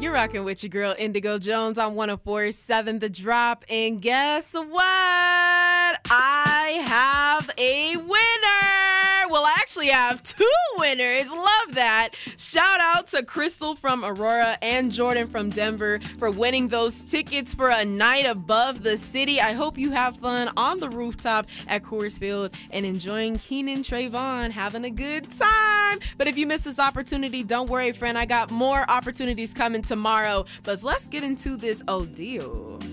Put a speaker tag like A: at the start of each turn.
A: You're rocking with your girl Indigo Jones on 104.7 The Drop. And guess what? I have a winner. Well, I actually have two winners. Love that. Shout out to Crystal from Aurora and Jordan from Denver for winning those tickets for a night above the city. I hope you have fun on the rooftop at Coors Field and enjoying Keenan Trayvon, having a good time. But if you missed this opportunity, don't worry, friend. I got more opportunities coming tomorrow. But let's get into this deal.